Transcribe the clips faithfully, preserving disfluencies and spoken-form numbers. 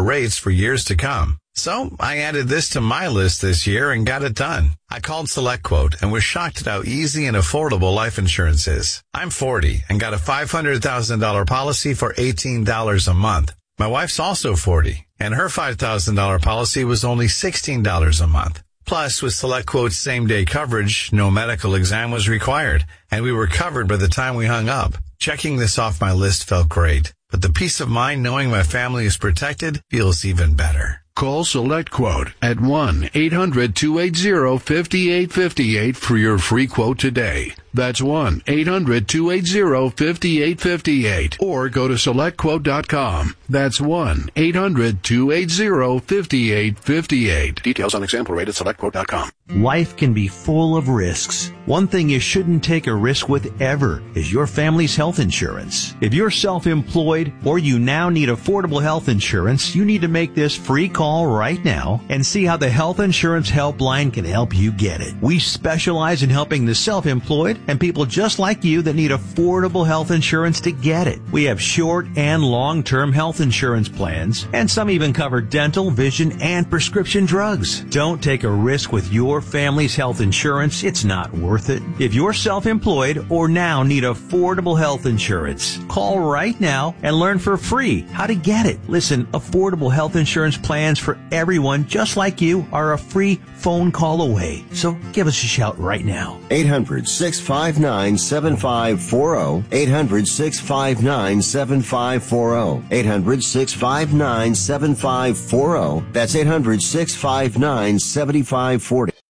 rates for years to come. So I added this to my list this year and got it done. I called SelectQuote and was shocked at how easy and affordable life insurance is. I'm forty and got a five hundred thousand dollars policy for eighteen dollars a month. My wife's also forty, and her five thousand dollars policy was only sixteen dollars a month. Plus, with SelectQuote's same-day coverage, no medical exam was required, and we were covered by the time we hung up. Checking this off my list felt great, but the peace of mind knowing my family is protected feels even better. Call SelectQuote at one eight hundred two eight zero five eight five eight for your free quote today. That's one eight hundred two eight zero five eight five eight. Or go to select quote dot com. That's one eight hundred two eight zero five eight five eight. Details on example rate at select quote dot com. Life can be full of risks. One thing you shouldn't take a risk with ever is your family's health insurance. If you're self-employed or you now need affordable health insurance, you need to make this free call right now and see how the Health Insurance Helpline can help you get it. We specialize in helping the self-employed and people just like you that need affordable health insurance to get it. We have short and long-term health insurance plans, and some even cover dental, vision, and prescription drugs. Don't take a risk with your family's health insurance. It's not worth it. If you're self-employed or now need affordable health insurance, call right now and learn for free how to get it. Listen, affordable health insurance plans for everyone just like you are a free phone call away. So give us a shout right now. eight hundred six five nine seven five four zero. eight hundred six five nine seven five four zero. eight hundred six five nine seven five four zero. That's eight hundred six five nine seven five four zero.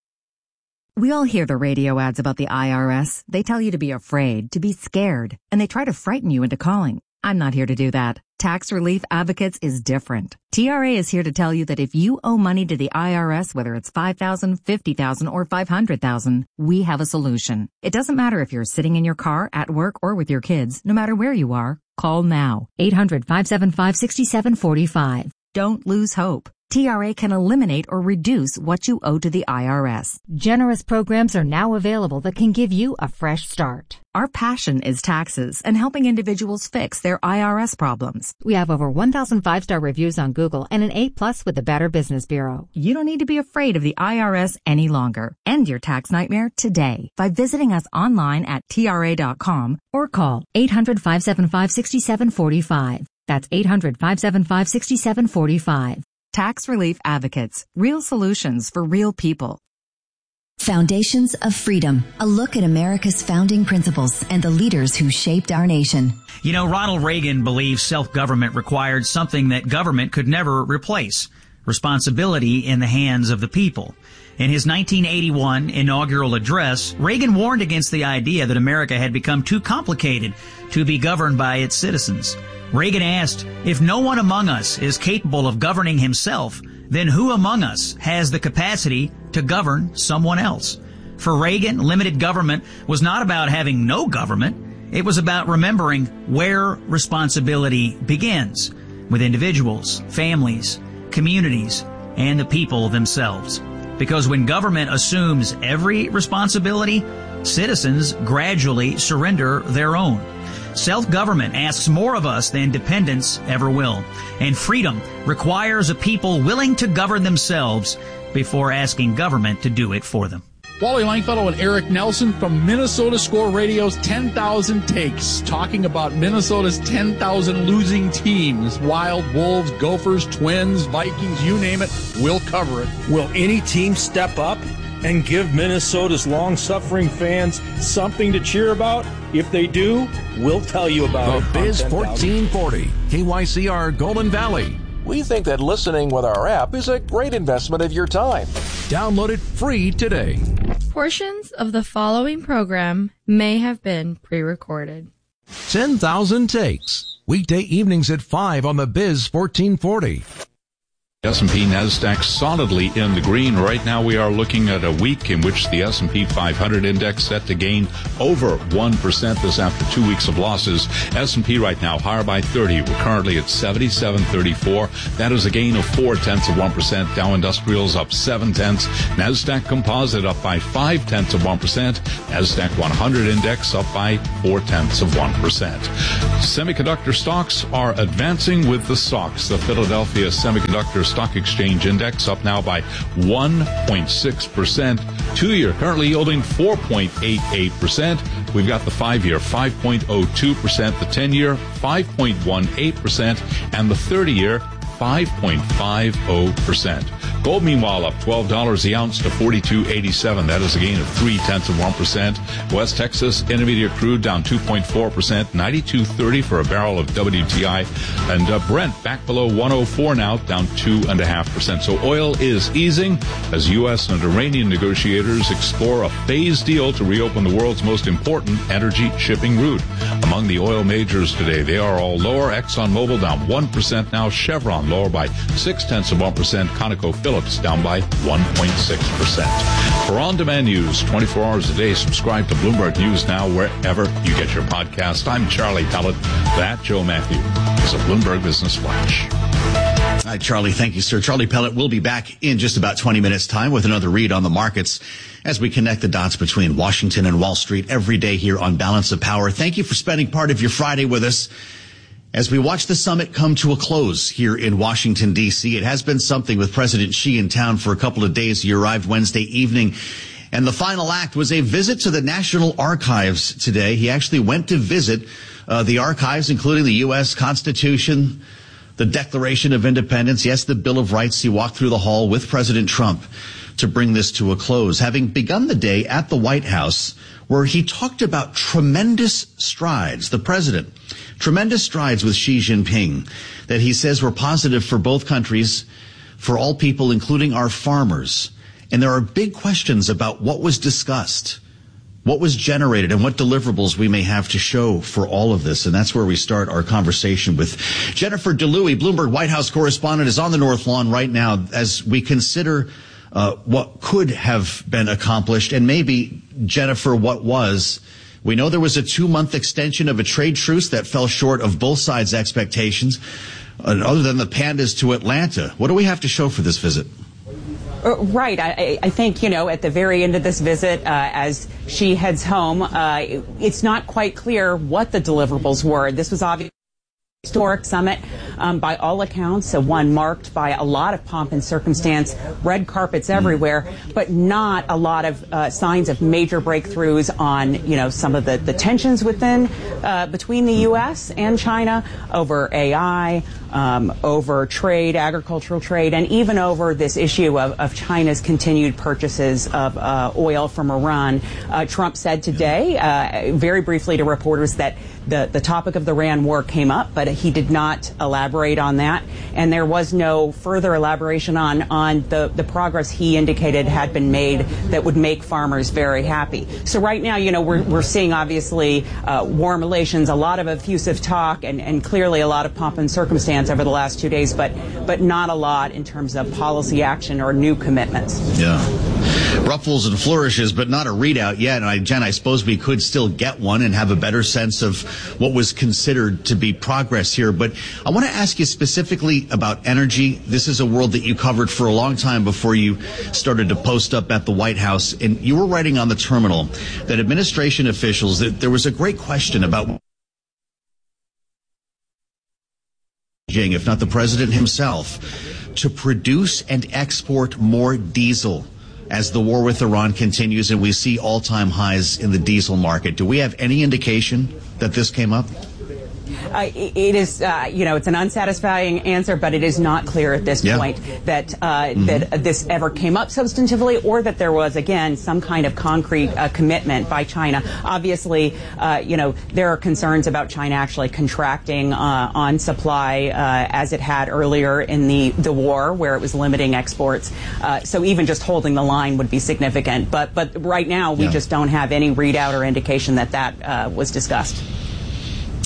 We all hear the radio ads about the I R S. They tell you to be afraid, to be scared, and they try to frighten you into calling. I'm not here to do that. Tax Relief Advocates is different. T R A is here to tell you that if you owe money to the I R S, whether it's five thousand dollars, fifty thousand dollars, or five hundred thousand dollars, we have a solution. It doesn't matter if you're sitting in your car, at work, or with your kids. No matter where you are, call now. eight hundred five seven five six seven four five. Don't lose hope. T R A can eliminate or reduce what you owe to the I R S. Generous programs are now available that can give you a fresh start. Our passion is taxes and helping individuals fix their I R S problems. We have over one thousand five-star reviews on Google and an A plus with the Better Business Bureau. You don't need to be afraid of the I R S any longer. End your tax nightmare today by visiting us online at T R A dot com or call eight hundred five seven five six seven four five. That's eight hundred five seven five six seven four five. Tax Relief Advocates. Real solutions for real people. Foundations of Freedom. A look at America's founding principles and the leaders who shaped our nation. You know, Ronald Reagan believed self-government required something that government could never replace: responsibility in the hands of the people. In his nineteen eighty-one inaugural address, Reagan warned against the idea that America had become too complicated to be governed by its citizens. Reagan asked, if no one among us is capable of governing himself, then who among us has the capacity to govern someone else? For Reagan, limited government was not about having no government. It was about remembering where responsibility begins, with individuals, families, communities, and the people themselves. Because when government assumes every responsibility, citizens gradually surrender their own. Self-government asks more of us than dependence ever will. And freedom requires a people willing to govern themselves before asking government to do it for them. Wally Langfellow and Eric Nelson from Minnesota Score Radio's ten thousand Takes, talking about Minnesota's ten thousand losing teams. Wild, Wolves, Gophers, Twins, Vikings, you name it, we'll cover it. Will any team step up and give Minnesota's long-suffering fans something to cheer about? If they do, we'll tell you about it. The Biz fourteen forty, K Y C R Golden Valley. We think that listening with our app is a great investment of your time. Download it free today. Portions of the following program may have been pre-recorded. ten thousand Takes, weekday evenings at five on the Biz fourteen forty. S and P NASDAQ solidly in the green. Right now we are looking at a week in which the S and P five hundred index set to gain over one percent this after two weeks of losses. S and P right now higher by thirty. We're currently at seventy-seven thirty-four. That is a gain of four tenths of one percent. Dow Industrials up seven tenths. NASDAQ Composite up by five tenths of one percent. NASDAQ one hundred index up by four tenths of one percent. Semiconductor stocks are advancing with the S O X. The Philadelphia Semiconductor Stock Exchange Index up now by one point six percent. Two-year currently yielding four point eight eight percent. We've got the five-year five point oh two percent, the ten-year five point one eight percent, and the thirty-year five point five oh percent. Gold, meanwhile, up twelve dollars the ounce to forty-two eighty-seven. That is a gain of three tenths of one percent. West Texas Intermediate crude down two point four percent, ninety-two thirty for a barrel of W T I. And uh, Brent back below one oh four now, down two point five percent. So oil is easing as U S and Iranian negotiators explore a phased deal to reopen the world's most important energy shipping route. Among the oil majors today, they are all lower. ExxonMobil down one percent now. Chevron lower by six tenths of one percent. ConocoPhillips down by one point six percent. For on-demand news, twenty-four hours a day, subscribe to Bloomberg News Now wherever you get your podcast. I'm Charlie Pellet. That, Joe Matthew, is a Bloomberg Business Flash. Hi, Charlie. Thank you, sir. Charlie Pellet will be back in just about twenty minutes' time with another read on the markets as we connect the dots between Washington and Wall Street every day here on Balance of Power. Thank you for spending part of your Friday with us. As we watch the summit come to a close here in Washington, D C, it has been something with President Xi in town for a couple of days. He arrived Wednesday evening, and the final act was a visit to the National Archives today. He actually went to visit uh, the archives, including the U S Constitution, the Declaration of Independence, yes, the Bill of Rights. He walked through the hall with President Trump to bring this to a close, having begun the day at the White House, where he talked about tremendous strides, the president, tremendous strides with Xi Jinping that he says were positive for both countries, for all people, including our farmers. And there are big questions about what was discussed, what was generated, and what deliverables we may have to show for all of this. And that's where we start our conversation with Jennifer DeLuey, Bloomberg White House correspondent, is on the North Lawn right now as we consider uh, what could have been accomplished and maybe, Jennifer, what was. We know there was a two-month extension of a trade truce that fell short of both sides' expectations. Uh, other than the pandas to Atlanta, what do we have to show for this visit? Uh, right. I, I think, you know, at the very end of this visit, uh, as she heads home, uh, it's not quite clear what the deliverables were. This was obviously a historic summit, um, by all accounts, uh, one marked by a lot of pomp and circumstance, red carpets everywhere, but not a lot of uh, signs of major breakthroughs on, you know, some of the, the tensions within, uh, between the U S and China over A I, um, over trade, agricultural trade, and even over this issue of, of China's continued purchases of uh, oil from Iran. Uh, Trump said today, uh, very briefly to reporters, that the, the topic of the Iran war came up, but he did not elaborate on that. And there was no further elaboration on, on the, the progress he indicated had been made that would make farmers very happy. So right now, you know, we're, we're seeing obviously uh, warm relations, a lot of effusive talk, and, and clearly a lot of pomp and circumstance over the last two days, but but not a lot in terms of policy action or new commitments. Yeah. Ruffles and flourishes, but not a readout yet. And I, Jen, I suppose we could still get one and have a better sense of what was considered to be progress here. But I want to ask you specifically about energy. This is a world that you covered for a long time before you started to post up at the White House. And you were writing on the terminal that administration officials, that there was a great question about, if not the president himself, to produce and export more diesel as the war with Iran continues and we see all-time highs in the diesel market. Do we have any indication that this came up? Uh, it is, uh, you know, it's an unsatisfying answer, but it is not clear at this yeah. point that uh, mm-hmm. that this ever came up substantively, or that there was, again, some kind of concrete uh, commitment by China. Obviously, uh, you know, there are concerns about China actually contracting uh, on supply uh, as it had earlier in the, the war, where it was limiting exports. Uh, so even just holding the line would be significant. But but right now, we yeah. just don't have any readout or indication that that uh, was discussed.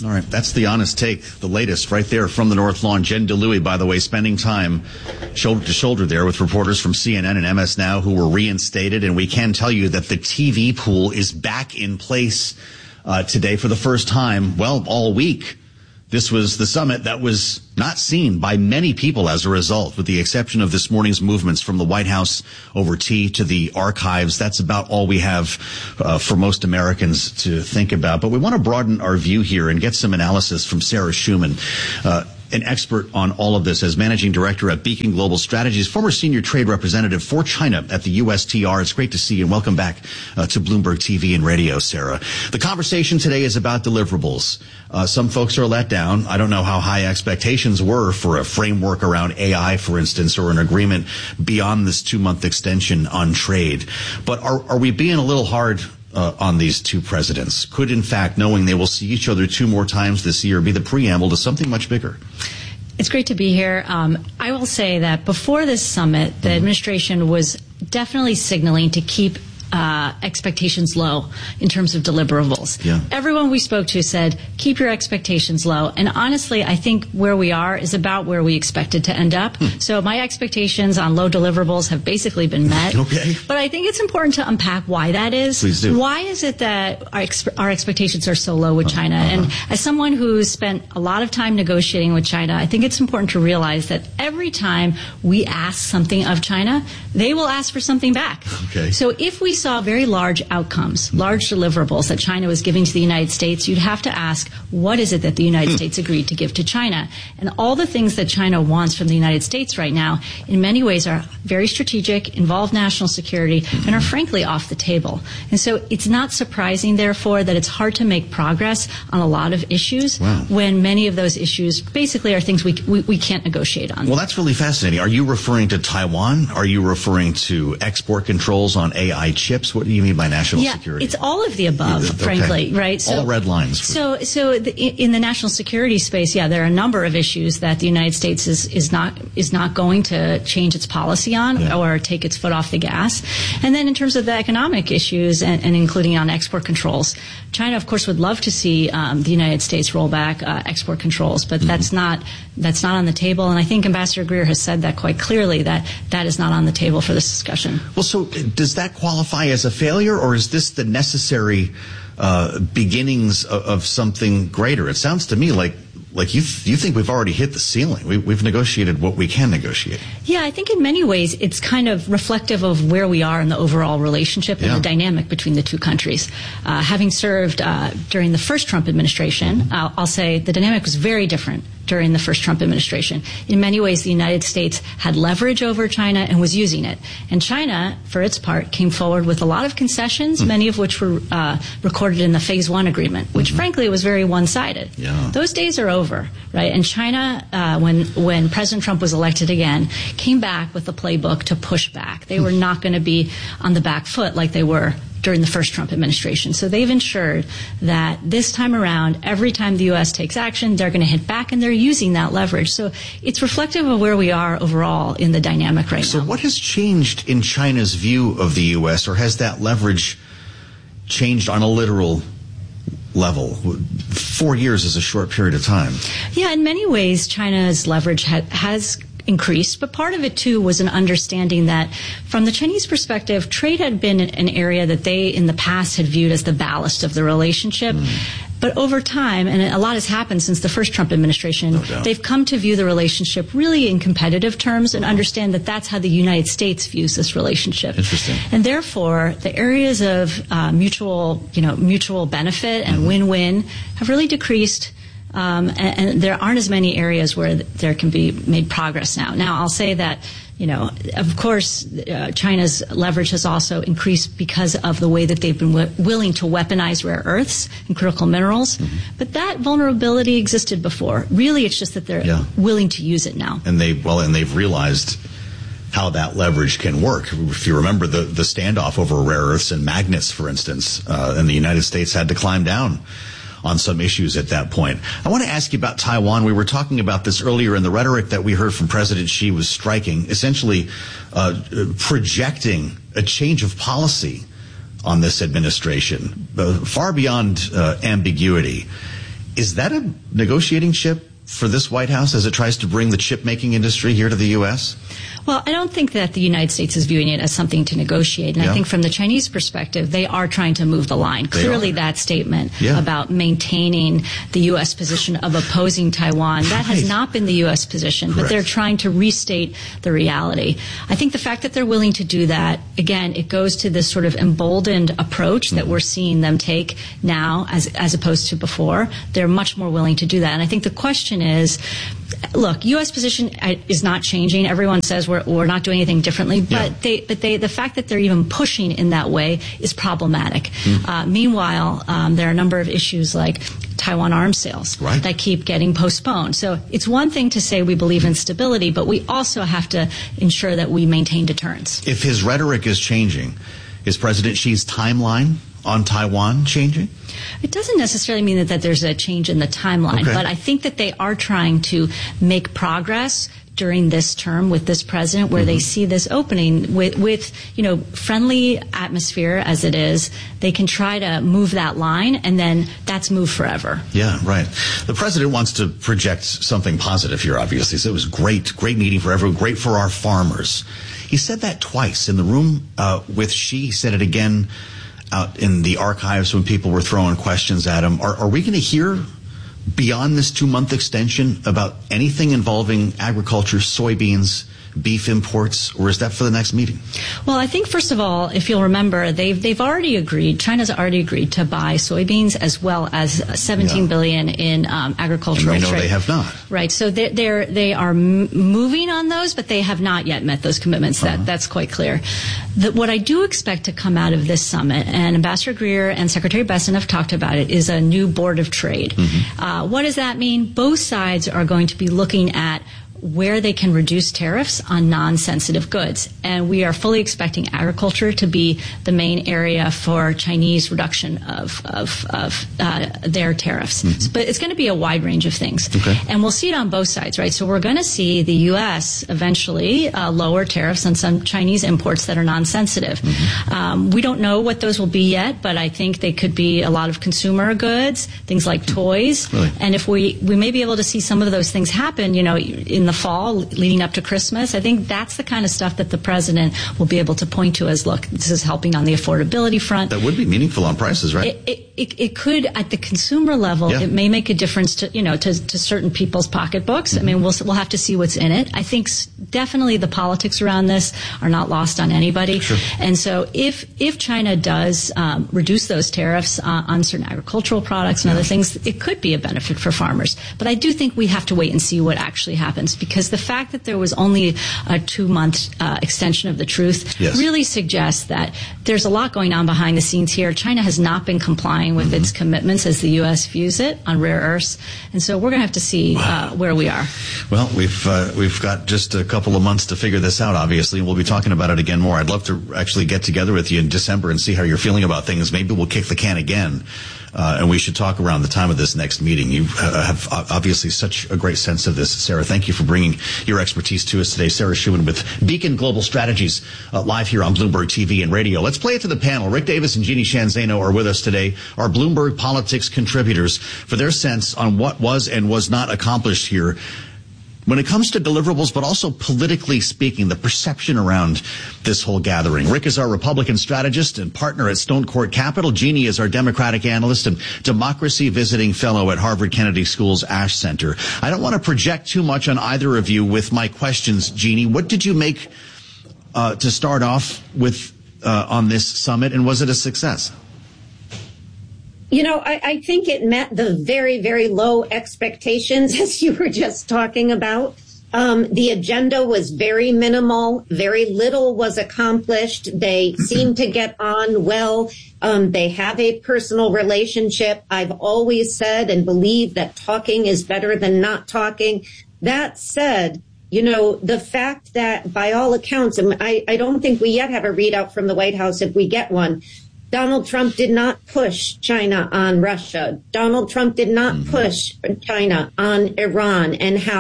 All right, that's the honest take, the latest right there from the North Lawn. Jen DeLuey, by the way, spending time shoulder to shoulder there with reporters from C N N and M S Now who were reinstated. And we can tell you that the T V pool is back in place uh, today for the first time, well, all week. This was the summit that was not seen by many people as a result, with the exception of this morning's movements from the White House over tea to the archives. That's about all we have uh, for most Americans to think about. But we want to broaden our view here and get some analysis from Sarah Schuman, uh, an expert on all of this as managing director at Beacon Global Strategies, former senior trade representative for China at the U S T R. It's great to see you and welcome back uh, to Bloomberg T V and radio, Sarah. The conversation today is about deliverables. Uh, some folks are let down. I don't know how high expectations were for a framework around A I, for instance, or an agreement beyond this two-month extension on trade. But are, are we being a little hard Uh, on these two presidents? Could, in fact, knowing they will see each other two more times this year, be the preamble to something much bigger? It's great to be here. Um, I will say that before this summit, the administration was definitely signaling to keep uh, expectations low in terms of deliverables. Yeah. Everyone we spoke to said, keep your expectations low. And honestly, I think where we are is about where we expected to end up. Hmm. So my expectations on low deliverables have basically been met. Okay. But I think it's important to unpack why that is. Please do. Why is it that our, ex- our expectations are so low with China? Uh-huh. And as someone who's spent a lot of time negotiating with China, I think it's important to realize that every time we ask something of China, they will ask for something back. Okay. So if we saw very large outcomes, large deliverables that China was giving to the United States, you'd have to ask, what is it that the United States agreed to give to China? And all the things that China wants from the United States right now, in many ways, are very strategic, involve national security, and are frankly off the table. And so it's not surprising, therefore, that it's hard to make progress on a lot of issues Wow. when many of those issues basically are things we, we, we can't negotiate on. Well, that's really fascinating. Are you referring to Taiwan? Are you referring to export controls on A I chips? What do you mean by national yeah, security? it's all of the above, Okay. frankly, right? So, all red lines. For- So, so the, in the national security space, yeah, there are a number of issues that the United States is, is not is not going to change its policy on Yeah. or take its foot off the gas. And then in terms of the economic issues, and, and including on export controls, China, of course, would love to see um, the United States roll back uh, export controls, but mm-hmm. that's not that's not on the table. And I think Ambassador Greer has said that quite clearly, that that is not on the table for this discussion. Well, so does that qualify as a failure, or is this the necessary uh, beginnings of, of something greater? It sounds to me like like you th- you think we've already hit the ceiling. We, we've negotiated what we can negotiate. Yeah, I think in many ways it's kind of reflective of where we are in the overall relationship and Yeah. the dynamic between the two countries. Uh, having served uh, during the first Trump administration, mm-hmm. uh, I'll say the dynamic was very different during the first Trump administration. In many ways, the United States had leverage over China and was using it. And China, for its part, came forward with a lot of concessions, mm-hmm. many of which were uh, recorded in the Phase One agreement, which mm-hmm. frankly was very one-sided. Yeah. Those days are over, right? And China, uh, when when President Trump was elected again, came back with a playbook to push back. They were not going to be on the back foot like they were during the first Trump administration. So they've ensured that this time around, every time the U S takes action, they're going to hit back, and they're using that leverage. So it's reflective of where we are overall in the dynamic right so now. So what has changed in China's view of the U S, or has that leverage changed on a literal level? Four years is a short period of time. Yeah, in many ways, China's leverage ha- has increased, but part of it too was an understanding that from the Chinese perspective, trade had been an area that they in the past had viewed as the ballast of the relationship. Mm. But over time, and a lot has happened since the first Trump administration, no they've come to view the relationship really in competitive terms and understand that that's how the United States views this relationship. Interesting. And therefore, the areas of uh, mutual, you know, mutual benefit and mm-hmm. win-win have really decreased. Um, and, and there aren't as many areas where there can be made progress now. Now, I'll say that, you know, of course, uh, China's leverage has also increased because of the way that they've been w- willing to weaponize rare earths and critical minerals. Mm-hmm. But that vulnerability existed before. Really, it's just that they're yeah. willing to use it now. And they well, and they've realized how that leverage can work. If you remember the, the standoff over rare earths and magnets, for instance, uh, and the United States had to climb down on some issues at that point. I want to ask you about Taiwan. We were talking about this earlier, and the rhetoric that we heard from President Xi was striking, essentially uh, projecting a change of policy on this administration, uh, far beyond uh, ambiguity. Is that a negotiating chip for this White House as it tries to bring the chip-making industry here to the U S? Well, I don't think that the United States is viewing it as something to negotiate. And yeah. I think from the Chinese perspective, they are trying to move the line. They Clearly, are. that statement yeah. about maintaining the U S position of opposing Taiwan, that right. has not been the U S position, Correct. But they're trying to restate the reality. I think the fact that they're willing to do that, again, it goes to this sort of emboldened approach mm-hmm. that we're seeing them take now as, as opposed to before. They're much more willing to do that. And I think the question is, look, U S position is not changing. Everyone says we're, we're not doing anything differently, but yeah. they, but they, the fact that they're even pushing in that way is problematic. Mm. Uh, meanwhile, um, there are a number of issues like Taiwan arms sales right. that keep getting postponed. So it's one thing to say we believe in stability, but we also have to ensure that we maintain deterrence. If his rhetoric is changing, is President Xi's timeline on Taiwan changing? It doesn't necessarily mean that, that there's a change in the timeline, okay. but I think that they are trying to make progress during this term with this president where mm-hmm. they see this opening with, with, you know, friendly atmosphere as it is. They can try to move that line, and then that's moved forever. Yeah, right. The president wants to project something positive here, obviously. So it was great, great meeting for everyone, great for our farmers. He said that twice in the room uh, with Xi. He said it again out in the archives when people were throwing questions at him. Are, are we going to hear beyond this two-month extension about anything involving agriculture, soybeans, beef imports, or is that for the next meeting? Well, I think, first of all, if you'll remember, they've they've already agreed, China's already agreed to buy soybeans as well as seventeen yeah. billion in um, agricultural and we know trade. They have not. Right. So they're, they're, they are m- moving on those, but they have not yet met those commitments. Uh-huh. That That's quite clear. The, what I do expect to come out of this summit, and Ambassador Greer and Secretary Bessent have talked about it, is a new board of trade. Mm-hmm. Uh, what does that mean? Both sides are going to be looking at where they can reduce tariffs on non-sensitive goods. And we are fully expecting agriculture to be the main area for Chinese reduction of, of, of uh, their tariffs. Mm-hmm. But it's going to be a wide range of things. Okay. And we'll see it on both sides, right? So we're going to see the U S eventually uh, lower tariffs on some Chinese imports that are non-sensitive. Mm-hmm. Um, we don't know what those will be yet, but I think they could be a lot of consumer goods, things like toys. Really? And if we, we may be able to see some of those things happen, you know, in the fall leading up to Christmas, I think that's the kind of stuff that the president will be able to point to as, look, this is helping on the affordability front. That would be meaningful on prices, right? It, it, it, it could, at the consumer level, yeah. it may make a difference to, you know, to, to certain people's pocketbooks. Mm-hmm. I mean, we'll, we'll have to see what's in it. I think definitely the politics around this are not lost on anybody. Sure. And so if, if China does um, reduce those tariffs uh, on certain agricultural products and yeah. other things, it could be a benefit for farmers. But I do think we have to wait and see what actually happens, because the fact that there was only a two-month uh, extension of the truth yes. really suggests that there's a lot going on behind the scenes here. China has not been complying with mm-hmm. its commitments as the U S views it on rare earths, and so we're going to have to see uh, where we are. Well, we've uh, we've got just a couple of months to figure this out, obviously, and we'll be talking about it again more. I'd love to actually get together with you in December and see how you're feeling about things. Maybe we'll kick the can again. Uh, and we should talk around the time of this next meeting. You uh, have obviously such a great sense of this, Sarah. Thank you for bringing your expertise to us today. Sarah Schuman with Beacon Global Strategies, uh, live here on Bloomberg T V and radio. Let's play it to the panel. Rick Davis and Jeannie Sheehan Zaino are with us today, our Bloomberg Politics contributors, for their sense on what was and was not accomplished here when it comes to deliverables, but also politically speaking, the perception around this whole gathering. Rick is our Republican strategist and partner at Stone Court Capital. Jeannie is our Democratic analyst and democracy visiting fellow at Harvard Kennedy School's Ash Center. I don't want to project too much on either of you with my questions, Jeannie. What did you make uh, to start off with uh, on this summit, and was it a success? You know, I, I think it met the very, very low expectations, as you were just talking about. Um, the agenda was very minimal. Very little was accomplished. They seem to get on well. Um, they have a personal relationship. I've always said and believe that talking is better than not talking. That said, you know, the fact that by all accounts, and I, I don't think we yet have a readout from the White House if we get one, Donald Trump did not push China on Russia. Donald Trump did not push China on Iran, and how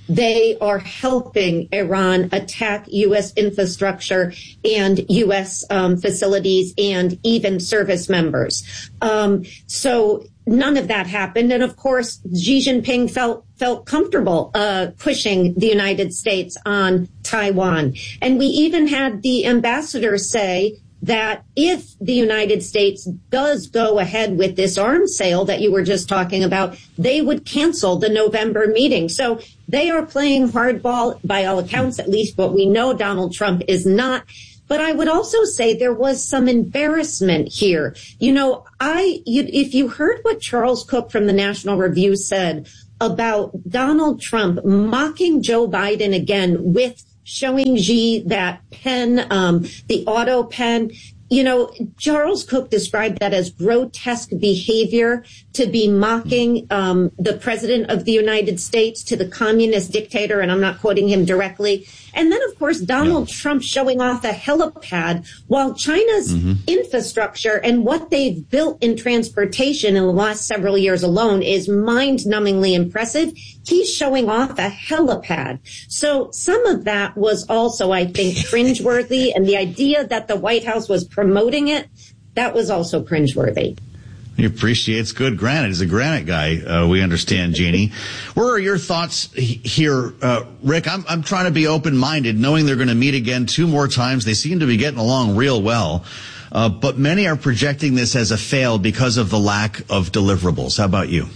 they are helping Iran attack U S infrastructure and U S um, facilities and even service members. Um, so none of that happened. And of course, Xi Jinping felt felt comfortable uh, pushing the United States on Taiwan. And we even had the ambassador say that if the United States does go ahead with this arms sale that you were just talking about, they would cancel the November meeting. So they are playing hardball by all accounts, at least what we know Donald Trump is not. But I would also say there was some embarrassment here. You know, I, you, if you heard what Charles Cook from the National Review said about Donald Trump mocking Joe Biden again with showing Xi that pen, um, the auto pen, you know, Charles Cook described that as grotesque behavior to be mocking um, the president of the United States to the communist dictator, and I'm not quoting him directly. And then, of course, Donald yeah. Trump showing off a helipad while China's mm-hmm. infrastructure and what they've built in transportation in the last several years alone is mind-numbingly impressive. He's showing off a helipad. So some of that was also, I think, cringeworthy. And the idea that the White House was promoting it, that was also cringeworthy. He appreciates good granite. He's a granite guy, uh, we understand, Jeannie. Where are your thoughts here, uh, Rick? I'm, I'm trying to be open-minded, knowing they're going to meet again two more times. They seem to be getting along real well. Uh, but many are projecting this as a fail because of the lack of deliverables. How about you?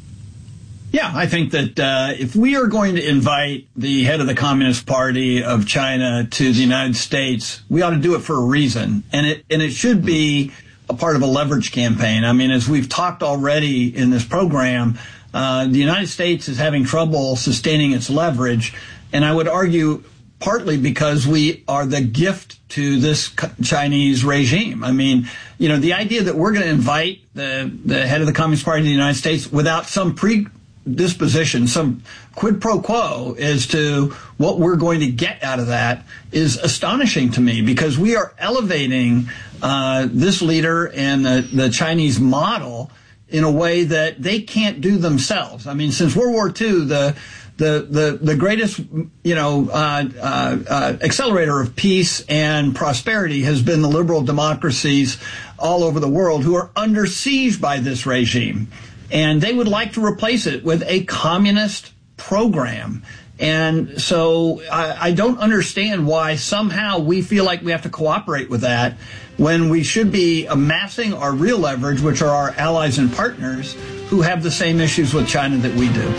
Yeah, I think that uh, if we are going to invite the head of the Communist Party of China to the United States, we ought to do it for a reason. And it, and it should be a part of a leverage campaign. I mean, as we've talked already in this program, uh, the United States is having trouble sustaining its leverage. And I would argue partly because we are the gift to this Chinese regime. I mean, you know, the idea that we're going to invite the, the head of the Communist Party of the United States without some predisposition, some quid pro quo as to what we're going to get out of that is astonishing to me, because we are elevating uh, this leader and the, the Chinese model in a way that they can't do themselves. I mean, since World War Two, the the the, the greatest, you know, uh, uh, uh, accelerator of peace and prosperity has been the liberal democracies all over the world who are under siege by this regime. And they would like to replace it with a communist program. And so I, I don't understand why somehow we feel like we have to cooperate with that when we should be amassing our real leverage, which are our allies and partners who have the same issues with China that we do.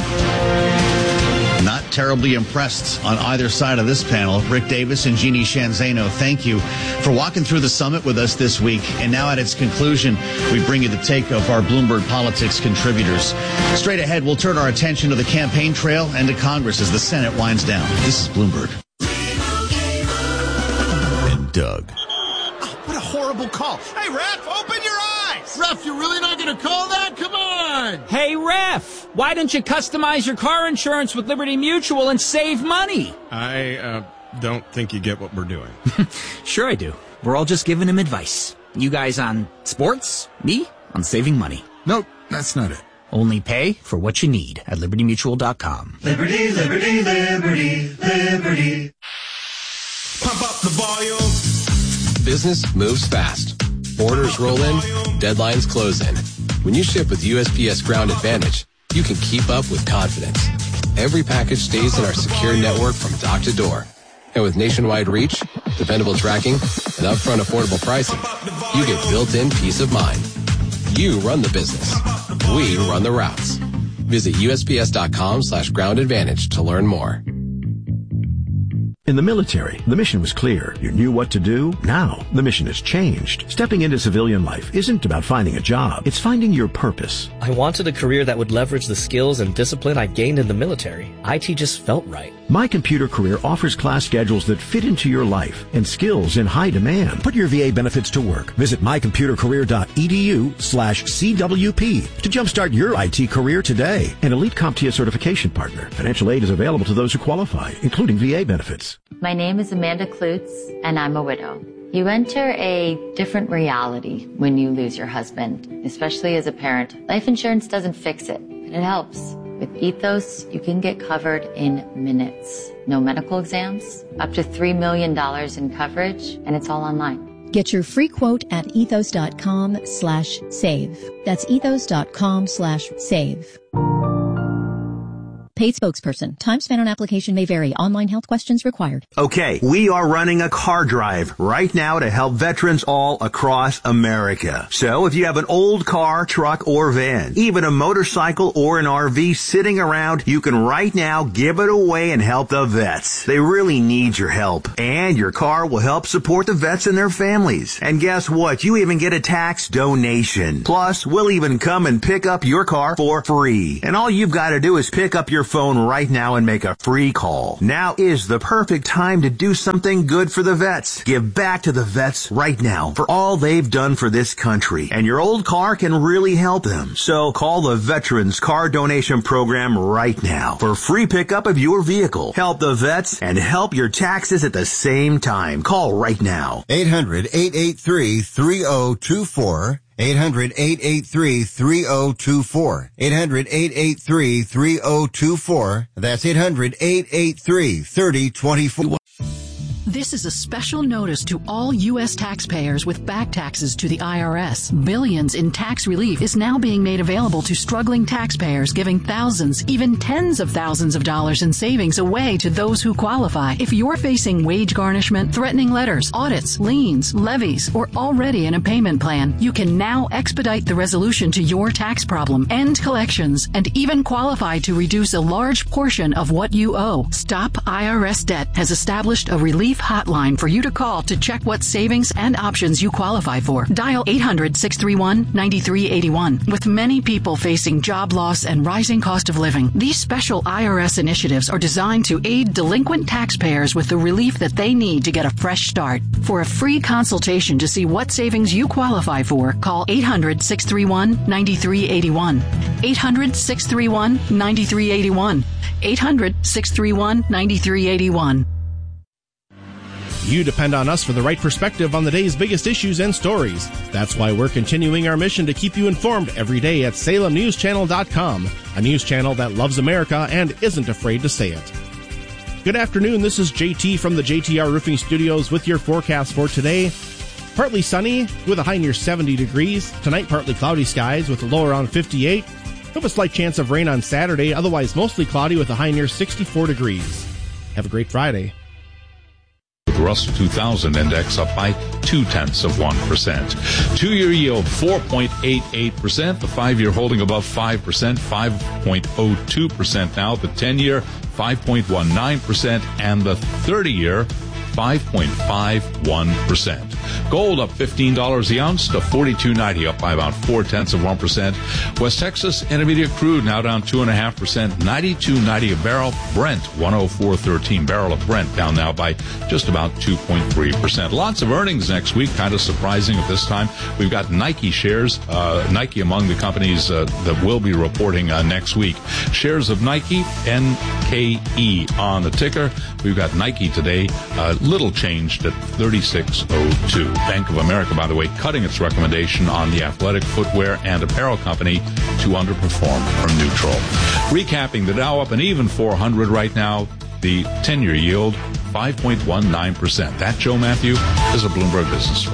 Not terribly impressed on either side of this panel. Rick Davis and Jeannie Sheehan Zaino, thank you for walking through the summit with us this week. And now at its conclusion, we bring you the take of our Bloomberg Politics contributors. Straight ahead, we'll turn our attention to the campaign trail and to Congress as the Senate winds down. This is Bloomberg. And Doug. Oh, what a horrible call. Hey, Ref, open your eyes. Ref, you're really not going to call that? Come on. Hey, Ref, why don't you customize your car insurance with Liberty Mutual and save money? I uh, don't think you get what we're doing. Sure I do. We're all just giving him advice. You guys on sports, me on saving money. Nope, that's not it. Only pay for what you need at liberty mutual dot com. Liberty, liberty, liberty, liberty. Pump up the volume. Business moves fast. Orders roll in, deadlines close in. When you ship with U S P S Ground Advantage, you can keep up with confidence. Every package stays in our secure network from dock to door. And with nationwide reach, dependable tracking, and upfront affordable pricing, you get built-in peace of mind. You run the business. We run the routes. Visit U S P S dot com slash ground advantage to learn more. In the military, the mission was clear. You knew what to do. Now, the mission has changed. Stepping into civilian life isn't about finding a job. It's finding your purpose. I wanted a career that would leverage the skills and discipline I gained in the military. I T just felt right. My Computer Career offers class schedules that fit into your life and skills in high demand. Put your V A benefits to work. Visit my computer career dot e d u slash C W P to jumpstart your I T career today. An elite CompTIA certification partner. Financial aid is available to those who qualify, including V A benefits. My name is Amanda Klutz, and I'm a widow. You enter a different reality when you lose your husband, especially as a parent. Life insurance doesn't fix it, but it helps. With Ethos, you can get covered in minutes. No medical exams, up to three million dollars in coverage, and it's all online. Get your free quote at ethos.com slash save. That's ethos.com slash save. Paid spokesperson. Time spent on application may vary. Online health questions required. Okay, we are running a car drive right now to help veterans all across America. So if you have an old car, truck, or van, even a motorcycle or an R V sitting around, you can right now give it away and help the vets. They really need your help. And your car will help support the vets and their families. And guess what? You even get a tax donation. Plus, we'll even come and pick up your car for free. And all you've got to do is pick up your phone right now and make a free call. Now is the perfect time to do something good for the vets. Give back to the vets right now for all they've done for this country. And your old car can really help them. So call the Veterans Car Donation Program right now for free pickup of your vehicle. Help the vets and help your taxes at the same time. Call right now. eight hundred, eight eight three, three oh two four. eight hundred, eight eight three, three oh two four. eight hundred, eight eight three, three oh two four. That's eight hundred, eight eight three, three oh two four. This is a special notice to all U S taxpayers with back taxes to the I R S. Billions in tax relief is now being made available to struggling taxpayers, giving thousands, even tens of thousands of dollars in savings away to those who qualify. If you're facing wage garnishment, threatening letters, audits, liens, levies, or already in a payment plan, you can now expedite the resolution to your tax problem, end collections, and even qualify to reduce a large portion of what you owe. Stop I R S Debt has established a relief hotline for you to call to check what savings and options you qualify for. Dial eight hundred, six three one, nine three eight one. With many people facing job loss and rising cost of living, these special I R S initiatives are designed to aid delinquent taxpayers with the relief that they need to get a fresh start. For a free consultation to see what savings you qualify for, call eight hundred, six three one, nine three eight one. eight hundred, six three one, nine three eight one. eight hundred, six three one, nine three eight one. You depend on us for the right perspective on the day's biggest issues and stories. That's why we're continuing our mission to keep you informed every day at Salem News Channel dot com, a news channel that loves America and isn't afraid to say it. Good afternoon, this is J T from the J T R Roofing Studios with your forecast for today. Partly sunny with a high near seventy degrees. Tonight, partly cloudy skies with a low around fifty-eight. We have a slight chance of rain on Saturday, otherwise mostly cloudy with a high near sixty-four degrees. Have a great Friday. The Russell two thousand index up by two-tenths of one percent. Two-year yield four point eight eight percent. The five-year holding above five percent, five point oh two percent now. The ten-year five point one nine percent and the thirty-year five point five one percent. Gold up fifteen dollars the ounce to forty-two ninety, up by about four-tenths of one percent. West Texas Intermediate crude now down two point five percent, ninety-two ninety a barrel. Brent one oh four thirteen, barrel of Brent down now by just about two point three percent. Lots of earnings next week, kind of surprising at this time. We've got Nike shares, uh, Nike among the companies uh, that will be reporting uh, next week. Shares of Nike, N K E on the ticker. We've got Nike today, uh, little changed at thirty-six oh two. Bank of America, by the way, cutting its recommendation on the athletic footwear and apparel company to underperform or neutral. Recapping, the Dow up an even four hundred right now. The ten-year yield, five point one nine percent. That, Joe Matthew, is a Bloomberg Business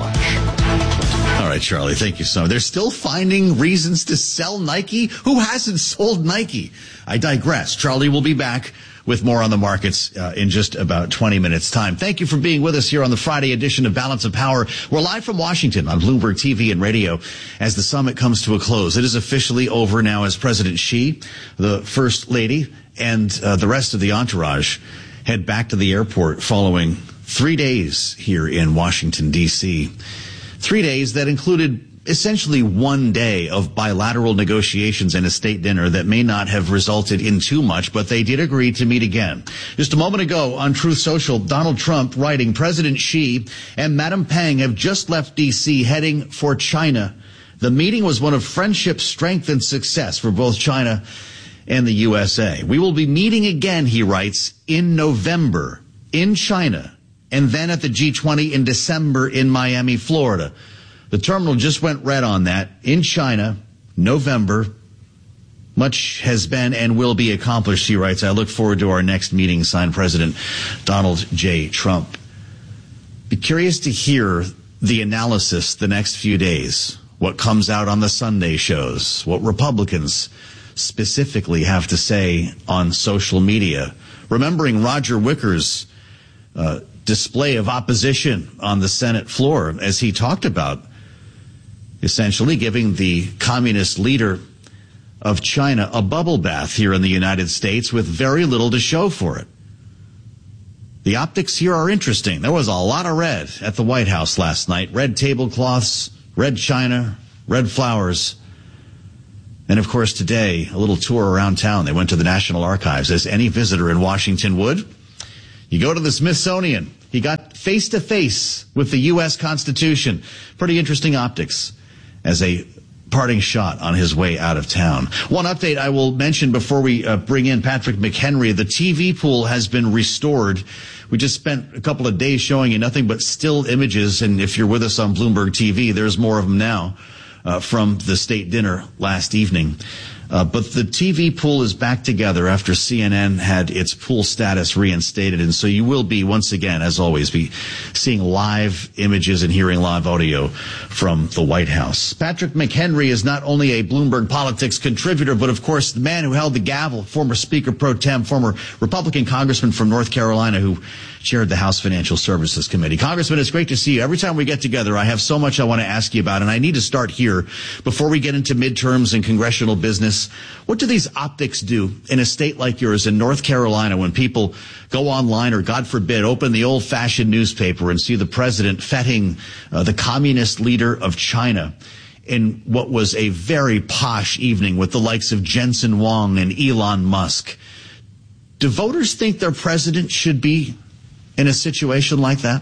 Flash. All right, Charlie, thank you so much. They're still finding reasons to sell Nike? Who hasn't sold Nike? I digress. Charlie will be back with more on the markets uh, in just about twenty minutes' time. Thank you for being with us here on the Friday edition of Balance of Power. We're live from Washington on Bloomberg T V and radio as the summit comes to a close. It is officially over now as President Xi, the First Lady, and uh, the rest of the entourage head back to the airport following three days here in Washington, D C Three days that included essentially one day of bilateral negotiations and a state dinner that may not have resulted in too much, but they did agree to meet again. Just a moment ago on Truth Social, Donald Trump writing, President Xi and Madam Peng have just left D C heading for China. The meeting was one of friendship, strength, and success for both China and the U S A. We will be meeting again, he writes, in November in China, and then at the G twenty in December in Miami, Florida. The terminal just went red on that. In China, November, Much has been and will be accomplished, he writes. I look forward to our next meeting, signed President Donald J. Trump. Be curious to hear the analysis the next few days, what comes out on the Sunday shows, what Republicans specifically have to say on social media. Remembering Roger Wicker's uh, display of opposition on the Senate floor as he talked about essentially giving the communist leader of China a bubble bath here in the United States with very little to show for it. The optics here are interesting. There was a lot of red at the White House last night. Red tablecloths, red china, red flowers. And, of course, today, a little tour around town. They went to the National Archives, as any visitor in Washington would. You go to the Smithsonian. He got face-to-face with the U S Constitution. Pretty interesting optics as a parting shot on his way out of town. One update I will mention before we uh, bring in Patrick McHenry. The T V pool has been restored. We just spent a couple of days showing you nothing but still images, and if you're with us on Bloomberg T V, there's more of them now uh, from the state dinner last evening. Uh, but the T V pool is back together after C N N had its pool status reinstated. And so you will be, once again, as always, be seeing live images and hearing live audio from the White House. Patrick McHenry is not only a Bloomberg Politics contributor, but, of course, the man who held the gavel, former Speaker Pro Tem, former Republican congressman from North Carolina who chaired the House Financial Services Committee. Congressman, it's great to see you. Every time we get together, I have so much I want to ask you about, and I need to start here before we get into midterms and congressional business. What do these optics do in a state like yours in North Carolina when people go online or, God forbid, open the old-fashioned newspaper and see the president feting uh, the communist leader of China in what was a very posh evening with the likes of Jensen Huang and Elon Musk? Do voters think their president should be in a situation like that?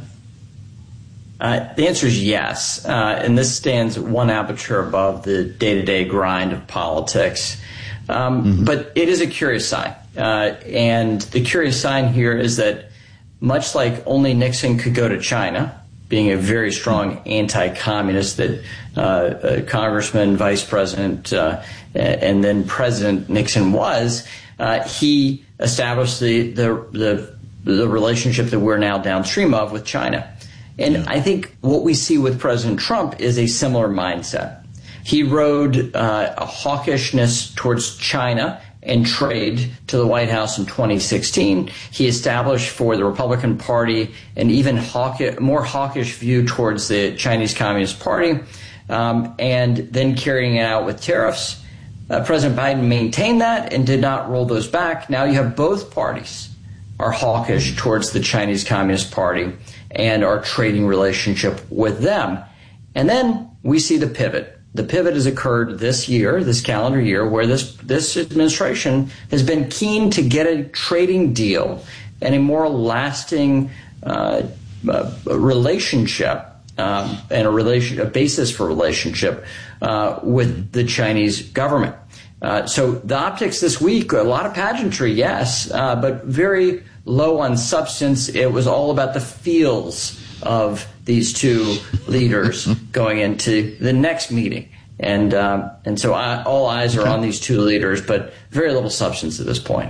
Uh, the answer is yes. Uh, and this stands one aperture above the day-to-day grind of politics. Um, mm-hmm. But it is a curious sign. Uh, and the curious sign here is that much like only Nixon could go to China, being a very strong anti-communist that uh, uh, Congressman, Vice President, uh, and then President Nixon was, uh, he established the, the, the the relationship that we're now downstream of with China. And yeah. I think what we see with President Trump is a similar mindset. He rode uh, a hawkishness towards China and trade to the White House in twenty sixteen. He established for the Republican Party an even hawkish, more hawkish view towards the Chinese Communist Party, um, and then carrying it out with tariffs. Uh, President Biden maintained that and did not roll those back. Now you have both parties are hawkish towards the Chinese Communist Party and our trading relationship with them. And then we see the pivot. The pivot has occurred this year, this calendar year, where this, this administration has been keen to get a trading deal and a more lasting uh, uh, relationship um, and a, relation, a basis for relationship uh, with the Chinese government. Uh, so the optics this week, a lot of pageantry, yes, uh, but very low on substance. It was all about the feels of these two leaders going into the next meeting. And um, and so I, all eyes are on these two leaders, but very little substance at this point.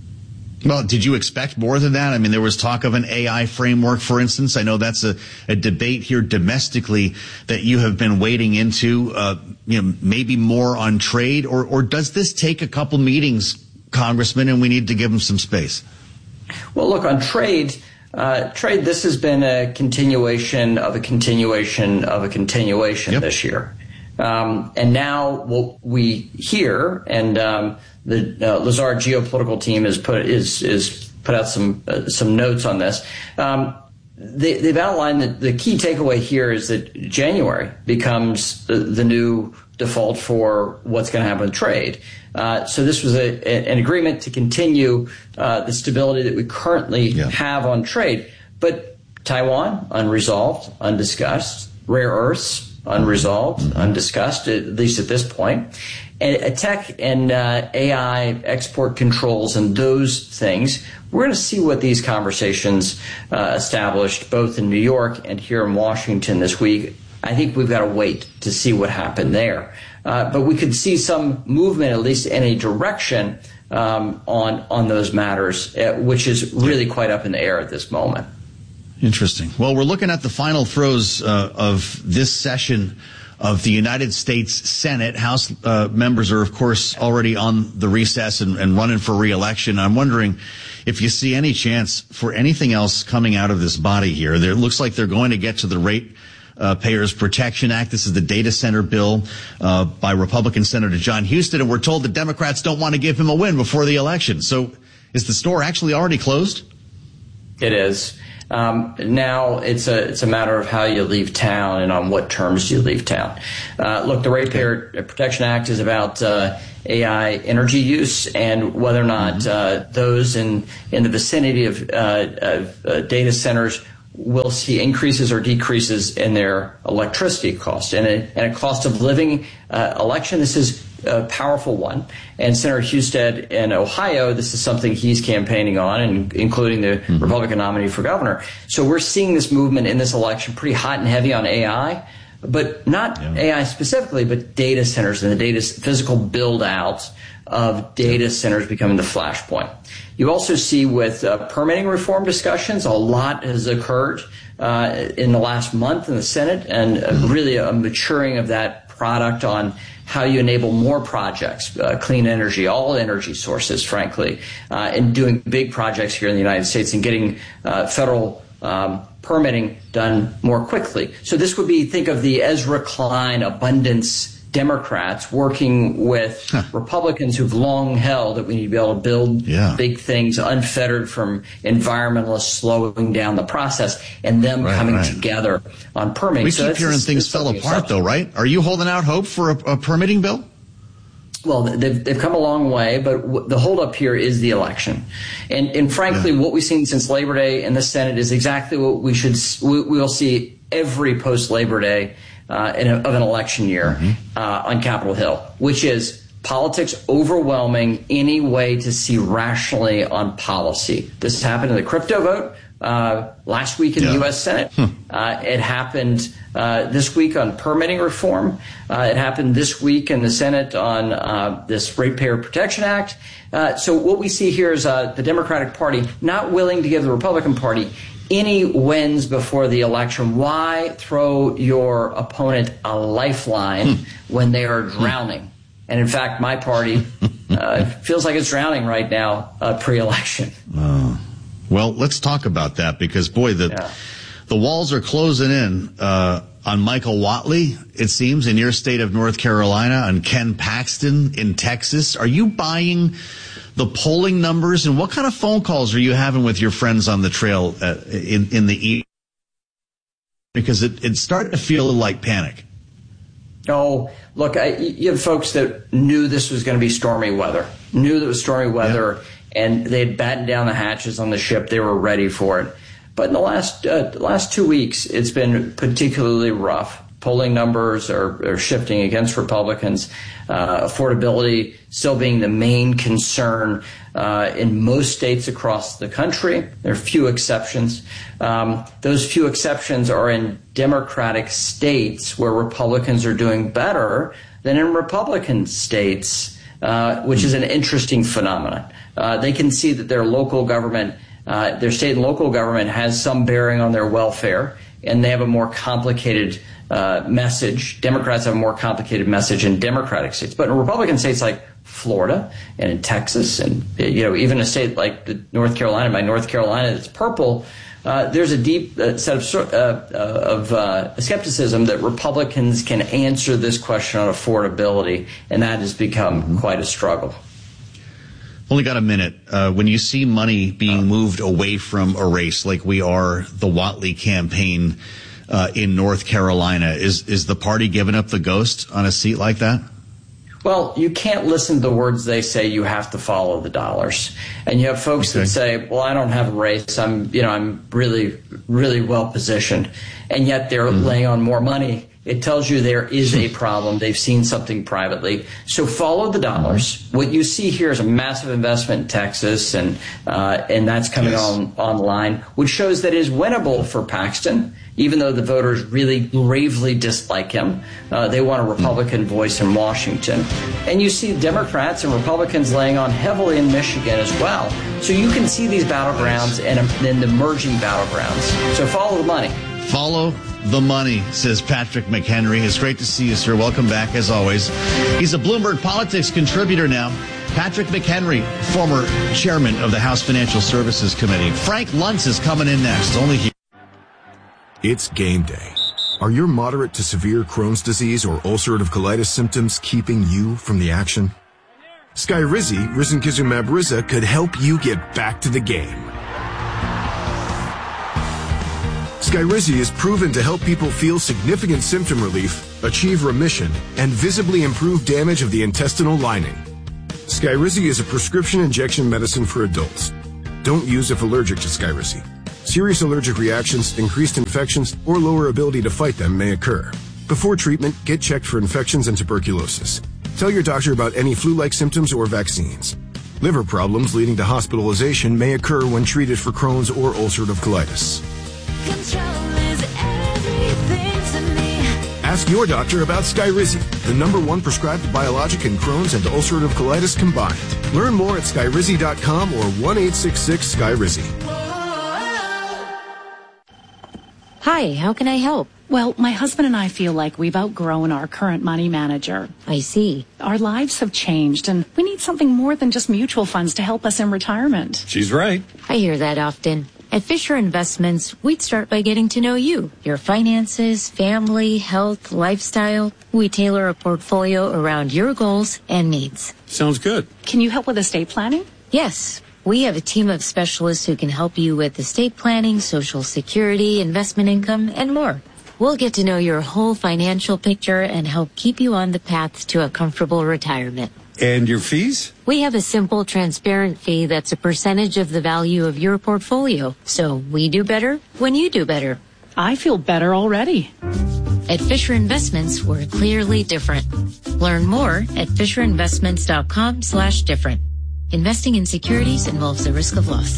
Well, did you expect more than that? I mean, there was talk of an A I framework, for instance. I know that's a, a debate here domestically that you have been wading into, uh, you know, maybe more on trade, or, or does this take a couple meetings, Congressman, and we need to give them some space? Well, look, on trade, uh, trade, this has been a continuation of a continuation of a continuation yep. this year. Um, and now what we hear, and um, the uh, Lazard geopolitical team has put is is put out some uh, some notes on this. Um, they, they've outlined that the key takeaway here is that January becomes the, the new default for what's going to happen with trade. Uh, so this was a, a, an agreement to continue uh, the stability that we currently yeah. have on trade. But Taiwan, unresolved, undiscussed. Rare earths, unresolved, mm-hmm. undiscussed, at least at this point. And tech and uh, A I export controls and those things, we're going to see what these conversations uh, established both in New York and here in Washington this week. I think we've got to wait to see what happened there. Uh, but we could see some movement, at least in a direction, um, on on those matters, uh, which is really quite up in the air at this moment. Interesting. Well, we're looking at the final throes uh, of this session of the United States Senate. House uh, members are, of course, already on the recess and, and running for re-election. I'm wondering if you see any chance for anything else coming out of this body here. There, it looks like they're going to get to the Rate uh, Payers Protection Act. This is the data center bill uh, by Republican Senator John Huston, and we're told the Democrats don't want to give him a win before the election. So is the store actually already closed? It is. Um, now it's a it's a matter of how you leave town and on what terms you leave town. Uh, look, the Ratepayer Protection Act is about uh, A I energy use and whether or not mm-hmm. uh, those in in the vicinity of, uh, of uh, data centers will see increases or decreases in their electricity cost. And a, and a cost of living uh, election, this is a powerful one. And Senator Husted in Ohio, this is something he's campaigning on, and including the mm-hmm. Republican nominee for governor. So we're seeing this movement in this election pretty hot and heavy on A I, but not yeah. A I specifically, but data centers and the data physical build out of data centers becoming the flashpoint. You also see with uh, permitting reform discussions, a lot has occurred uh, in the last month in the Senate, and uh, really a maturing of that product on how you enable more projects, uh, clean energy, all energy sources, frankly, uh, and doing big projects here in the United States and getting uh, federal um, permitting done more quickly. So this would be, think of the Ezra Klein abundance Democrats working with huh. Republicans who've long held that we need to be able to build yeah. big things unfettered from environmentalists slowing down the process, and them right, coming right. together on permitting. We so keep hearing things fell apart, though, right? Are you holding out hope for a, a permitting bill? Well, they've, they've come a long way, but w- the holdup here is the election. And, and frankly, yeah. what we've seen since Labor Day in the Senate is exactly what we should we, we'll see every post-Labor Day Uh, in a, of an election year mm-hmm. uh, on Capitol Hill, which is politics overwhelming any way to see rationally on policy. This happened in the crypto vote uh, last week in yeah. the U S Senate. Hmm. Uh, it happened uh, this week on permitting reform. Uh, it happened this week in the Senate on uh, this Ratepayer Protection Act. Uh, so what we see here is uh, the Democratic Party not willing to give the Republican Party any wins before the election. Why throw your opponent a lifeline hmm. when they are drowning? Hmm. And in fact, my party uh, feels like it's drowning right now uh, pre-election. Oh. Well, let's talk about that because, boy, the yeah. the walls are closing in uh, on Michael Whatley, it seems, in your state of North Carolina, on Ken Paxton in Texas. Are you buying the polling numbers, and what kind of phone calls are you having with your friends on the trail uh, in, in the east? Because it, it's starting to feel like panic. Oh, look, I, you have folks that knew this was going to be stormy weather, knew that it was stormy weather, yeah. and they had battened down the hatches on the ship. They were ready for it. But in the last, uh, last two weeks, it's been particularly rough. Polling numbers are, are shifting against Republicans. Uh, affordability still being the main concern uh, in most states across the country. There are few exceptions. Um, those few exceptions are in Democratic states where Republicans are doing better than in Republican states, uh, which is an interesting phenomenon. Uh, they can see that their local government, uh, their state and local government has some bearing on their welfare, and they have a more complicated Uh, message. Democrats have a more complicated message in Democratic states, but in Republican states like Florida and in Texas, and you know even a state like North Carolina, by North Carolina that's purple, uh, there's a deep uh, set of uh, uh, of uh, skepticism that Republicans can answer this question on affordability, and that has become mm-hmm. quite a struggle. Only got a minute. Uh, when you see money being moved away from a race like we are the Whatley campaign Uh, in North Carolina, is is the party giving up the ghost on a seat like that? Well, you can't listen to the words they say. You have to follow the dollars. And you have folks okay. that say, well, I don't have a race. I'm, you know, I'm really, really well positioned. And yet they're mm-hmm. laying on more money It tells you there is a problem. They've seen something privately. So follow the dollars. What you see here is a massive investment in Texas, and uh, and that's coming yes. on online, which shows that it is winnable for Paxton, even though the voters really gravely dislike him. Uh, they want a Republican voice in Washington. And you see Democrats and Republicans laying on heavily in Michigan as well. So you can see these battlegrounds and, and the emerging battlegrounds. So follow the money. Follow the money, says Patrick McHenry. It's great to see you, sir. Welcome back, as always. He's a Bloomberg Politics contributor now. Patrick McHenry, former chairman of the House Financial Services Committee. Frank Luntz is coming in next. Only here. It's game day. Are your moderate to severe Crohn's disease or ulcerative colitis symptoms keeping you from the action? Skyrizi, risankizumab Riza, could help you get back to the game. Skyrizi is proven to help people feel significant symptom relief, achieve remission, and visibly improve damage of the intestinal lining. Skyrizi is a prescription injection medicine for adults. Don't use if allergic to Skyrizi. Serious allergic reactions, increased infections, or lower ability to fight them may occur. Before treatment, get checked for infections and tuberculosis. Tell your doctor about any flu-like symptoms or vaccines. Liver problems leading to hospitalization may occur when treated for Crohn's or ulcerative colitis. Ask your doctor about Skyrizi, the number one prescribed biologic in Crohn's and ulcerative colitis combined. Learn more at skyrizi dot com or one eight six six Skyrizi. Hi, how can I help? Well, my husband and I feel like we've outgrown our current money manager. I see. Our lives have changed, and we need something more than just mutual funds to help us in retirement. She's right. I hear that often. At Fisher Investments, we'd start by getting to know you, your finances, family, health, lifestyle. We tailor a portfolio around your goals and needs. Sounds good. Can you help with estate planning? Yes. We have a team of specialists who can help you with estate planning, Social Security, investment income, and more. We'll get to know your whole financial picture and help keep you on the path to a comfortable retirement. And your fees? We have a simple, transparent fee that's a percentage of the value of your portfolio. So we do better when you do better. I feel better already. At Fisher Investments, we're clearly different. Learn more at fisher investments dot com slash different. Investing in securities involves a risk of loss.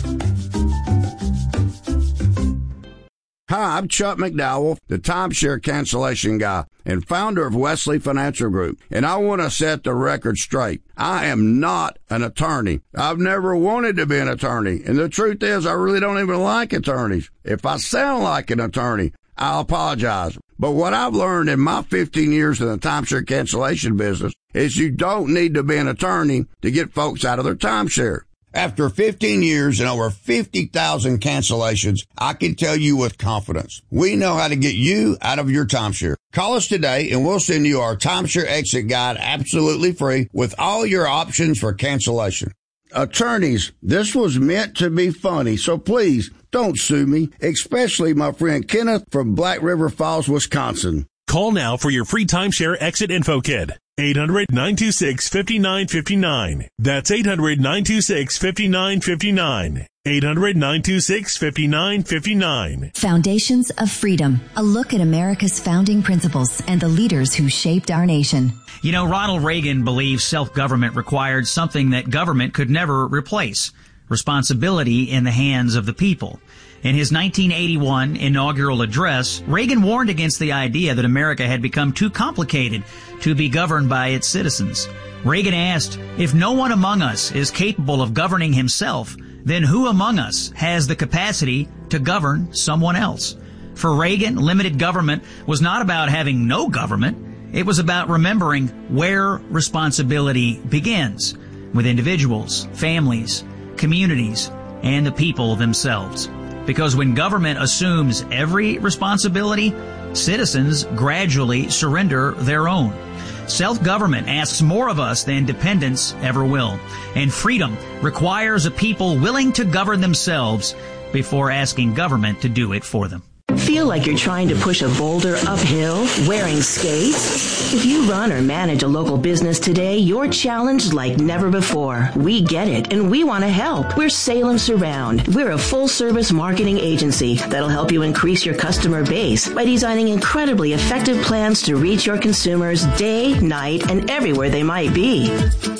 Hi, I'm Chuck McDowell, the timeshare cancellation guy and founder of Wesley Financial Group, and I want to set the record straight. I am not an attorney. I've never wanted to be an attorney, and the truth is I really don't even like attorneys. If I sound like an attorney, I'll apologize. But what I've learned in my fifteen years in the timeshare cancellation business is you don't need to be an attorney to get folks out of their timeshare. After fifteen years and over fifty thousand cancellations, I can tell you with confidence, we know how to get you out of your timeshare. Call us today and we'll send you our timeshare exit guide absolutely free with all your options for cancellation. Attorneys, this was meant to be funny, so please don't sue me, especially my friend Kenneth from Black River Falls, Wisconsin. Call now for your free timeshare exit info kit. eight hundred, nine two six, five nine five nine. That's eight hundred, nine two six, five nine five nine. eight hundred, nine two six, five nine five nine. Foundations of Freedom. A look at America's founding principles and the leaders who shaped our nation. You know, Ronald Reagan believed self-government required something that government could never replace: responsibility in the hands of the people. In his nineteen eighty-one inaugural address, Reagan warned against the idea that America had become too complicated to be governed by its citizens. Reagan asked, if no one among us is capable of governing himself, then who among us has the capacity to govern someone else? For Reagan, limited government was not about having no government. It was about remembering where responsibility begins, with individuals, families, communities, and the people themselves. Because when government assumes every responsibility, citizens gradually surrender their own. Self-government asks more of us than dependence ever will. And freedom requires a people willing to govern themselves before asking government to do it for them. Feel feel like you're trying to push a boulder uphill wearing skates? If you run or manage a local business today, you're challenged like never before. We get it, and we want to help. We're Salem Surround. We're a full-service marketing agency that'll help you increase your customer base by designing incredibly effective plans to reach your consumers day, night, and everywhere they might be.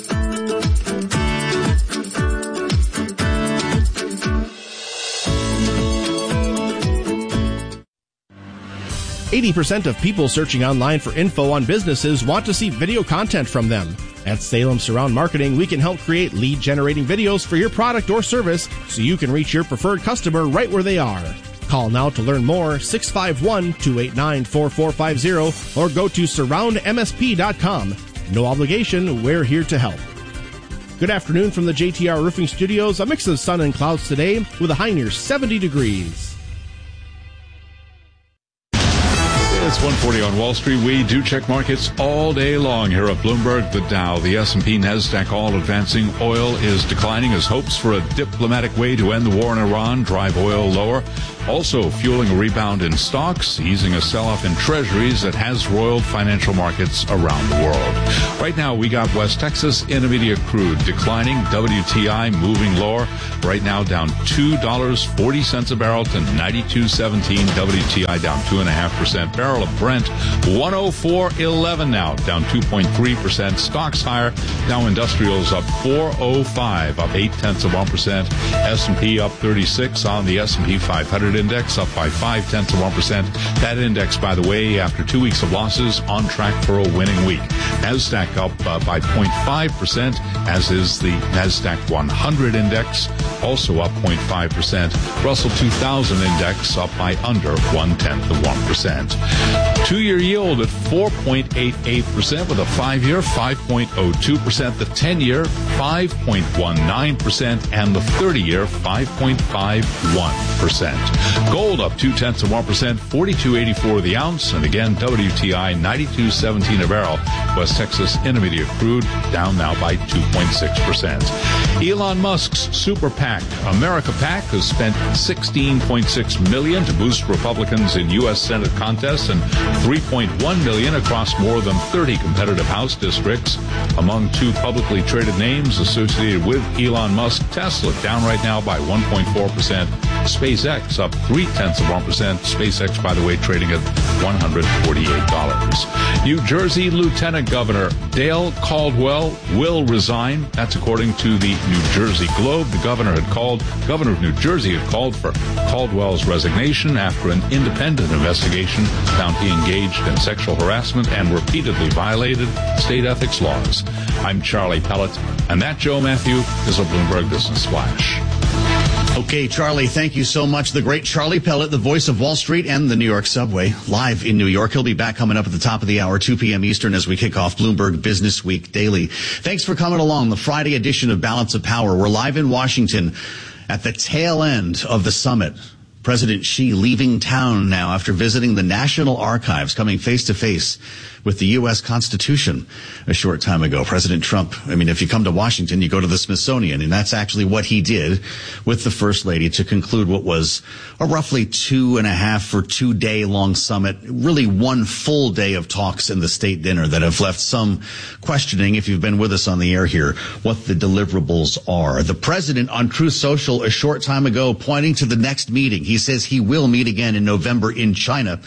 eighty percent of people searching online for info on businesses want to see video content from them. At Salem Surround Marketing, we can help create lead-generating videos for your product or service so you can reach your preferred customer right where they are. Call now to learn more, six five one, two eight nine, four four five zero, or go to surround m s p dot com. No obligation, we're here to help. Good afternoon from the J T R Roofing Studios. A mix of sun and clouds today with a high near seventy degrees. It's one forty on Wall Street. We do check markets all day long here at Bloomberg. The Dow, the S and P, NASDAQ all advancing. Oil is declining as hopes for a diplomatic way to end the war in Iran drive oil lower. Also fueling a rebound in stocks, easing a sell-off in treasuries that has roiled financial markets around the world. Right now, we got West Texas Intermediate crude declining, W T I moving lower. Right now, down two dollars and forty cents a barrel to ninety-two seventeen. W T I down two point five percent. Barrel of Brent, one oh four eleven now, down two point three percent. Stocks higher. Dow Industrials up four oh five, up eight tenths of one percent. S and P up thirty-six on the S and P five hundred index, up by five tenths of one percent. That index, by the way, after two weeks of losses, on track for a winning week. NASDAQ up uh, by zero point five percent, as is the NASDAQ one hundred index, also up zero point five percent. Russell two thousand index up by under one tenth of one percent. Two-year yield at four point eight eight percent with a five-year five point oh two percent, the ten-year five point one nine percent, and the thirty-year five point five one percent. Gold up two tenths of one percent, forty-two eighty-four the ounce, and again W T I ninety-two seventeen a barrel. West Texas Intermediate crude down now by two point six percent. Elon Musk's Super PAC, America PAC, has spent sixteen point six million dollars to boost Republicans in U S Senate contests and three point one million dollars across more than thirty competitive House districts. Among two publicly traded names associated with Elon Musk, Tesla down right now by one point four percent. SpaceX up three tenths of one percent. SpaceX, by the way, trading at one hundred forty-eight dollars. New Jersey Lieutenant Governor Dale Caldwell will resign. That's according to the New Jersey Globe. The governor had called, governor of New Jersey had called for Caldwell's resignation after an independent investigation found he engaged in sexual harassment and repeatedly violated state ethics laws. I'm Charlie Pellet, and that, Joe Matthew, is a Bloomberg Business Flash. Okay, Charlie, thank you so much. The great Charlie Pellet, the voice of Wall Street and the New York subway, live in New York. He'll be back coming up at the top of the hour, two p.m. Eastern, as we kick off Bloomberg Business Week Daily. Thanks for coming along. The Friday edition of Balance of Power. We're live in Washington at the tail end of the summit. President Xi leaving town now after visiting the National Archives, coming face to face with the U S Constitution a short time ago. President Trump, I mean, if you come to Washington, you go to the Smithsonian, and that's actually what he did with the First Lady to conclude what was a roughly two and a half or two day long summit, really one full day of talks in the state dinner that have left some questioning, if you've been with us on the air here, what the deliverables are. The president on Truth Social a short time ago pointing to the next meeting. He says he will meet again in November in China.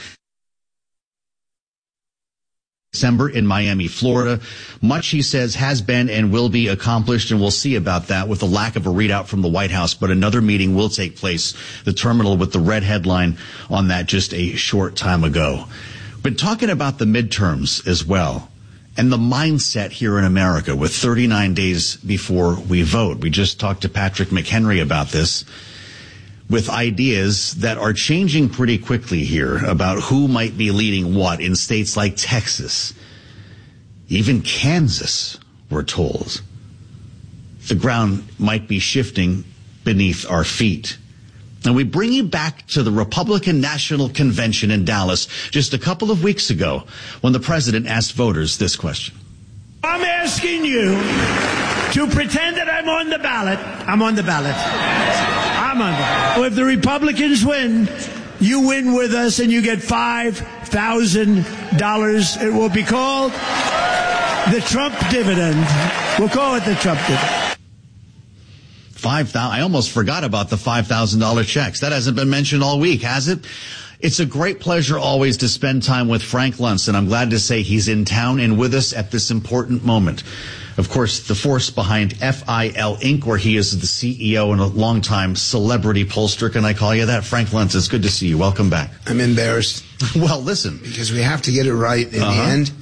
December in Miami, Florida. Much, he says, has been and will be accomplished, and we'll see about that with the lack of a readout from the White House. But another meeting will take place, the terminal with the red headline on that just a short time ago. But talking about the midterms as well, and the mindset here in America with thirty-nine days before we vote. We just talked to Patrick McHenry about this, with ideas that are changing pretty quickly here about who might be leading what in states like Texas, even Kansas, we're told. The ground might be shifting beneath our feet. And we bring you back to the Republican National Convention in Dallas just a couple of weeks ago when the president asked voters this question. I'm asking you to pretend that I'm on the ballot. I'm on the ballot. I'm on the ballot. If the Republicans win, you win with us and you get five thousand dollars. It will be called the Trump dividend. We'll call it the Trump dividend. Five thousand. I almost forgot about the five thousand dollar checks. That hasn't been mentioned all week, has it? It's a great pleasure always to spend time with Frank Luntz, and I'm glad to say he's in town and with us at this important moment. Of course, the force behind F I L Incorporated, where he is the C E O and a longtime celebrity pollster. Can I call you that? Frank Luntz, it's good to see you. Welcome back. I'm embarrassed. Well, listen. Because we have to get it right in uh-huh. the end.